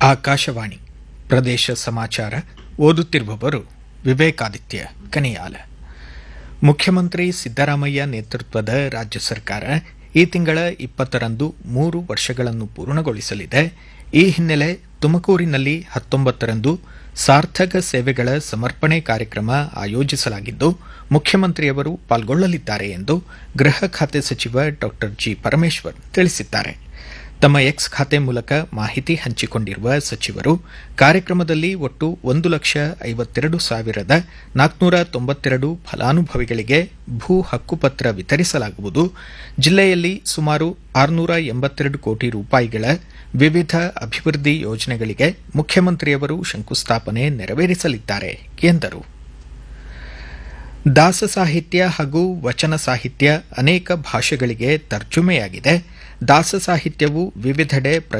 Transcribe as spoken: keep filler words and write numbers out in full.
ಆಕಾಶವಾಣಿ ಪ್ರದೇಶ ಸಮಾಚಾರ ಓದುತ್ತಿರುವವರು ವಿವೇಕಾದಿತ್ಯ ಕನಿಯಾಲ. ಮುಖ್ಯಮಂತ್ರಿ ಸಿದ್ದರಾಮಯ್ಯ ನೇತೃತ್ವದ ರಾಜ್ಯ ಸರ್ಕಾರ ಈ ತಿಂಗಳ ಇಪ್ಪತ್ತರಂದು ಮೂರು ವರ್ಷಗಳನ್ನು ಪೂರ್ಣಗೊಳಿಸಲಿದೆ. ಈ ಹಿನ್ನೆಲೆ ತುಮಕೂರಿನಲ್ಲಿ ಹತ್ತೊಂಬತ್ತರಂದು ಸಾರ್ಥಕ ಸೇವೆಗಳ ಸಮರ್ಪಣೆ ಕಾರ್ಯಕ್ರಮ ಆಯೋಜಿಸಲಾಗಿದ್ದು, ಮುಖ್ಯಮಂತ್ರಿಯವರು ಪಾಲ್ಗೊಳ್ಳಲಿದ್ದಾರೆ ಎಂದು ಗೃಹ ಖಾತೆ ಸಚಿವ ಡಾ ಜಿ ಪರಮೇಶ್ವರ್ ತಿಳಿಸಿದ್ದಾರೆ. ತಮ್ಮ ಎಕ್ಸ್ ಖಾತೆ ಮೂಲಕ ಮಾಹಿತಿ ಹಂಚಿಕೊಂಡಿರುವ ಸಚಿವರು, ಕಾರ್ಯಕ್ರಮದಲ್ಲಿ ಒಟ್ಟು ಒಂದು ಲಕ್ಷ ಐವತ್ತೆರಡು ಸಾವಿರದ ನಾಲ್ಕುನೂರ ತೊಂಬತ್ತೆರಡು ಫಲಾನುಭವಿಗಳಿಗೆ ಭೂ ಹಕ್ಕುಪತ್ರ ವಿತರಿಸಲಾಗುವುದು. ಜಿಲ್ಲೆಯಲ್ಲಿ ಸುಮಾರು ಆರುನೂರ ಎಂಬತ್ತೆರಡು ಕೋಟಿ ರೂಪಾಯಿಗಳ ವಿವಿಧ ಅಭಿವೃದ್ಧಿ ಯೋಜನೆಗಳಿಗೆ ಮುಖ್ಯಮಂತ್ರಿಯವರು ಶಂಕುಸ್ಥಾಪನೆ ನೆರವೇರಿಸಲಿದ್ದಾರೆ ಎಂದರು. ದಾಸ ಸಾಹಿತ್ಯ ಹಾಗೂ ವಚನ ಸಾಹಿತ್ಯ ಅನೇಕ ಭಾಷೆಗಳಿಗೆ ತರ್ಜುಮೆಯಾಗಿದೆ. ದಾಸ ಸಾಹಿತ್ಯವು ವಿವಿಧೆಡೆ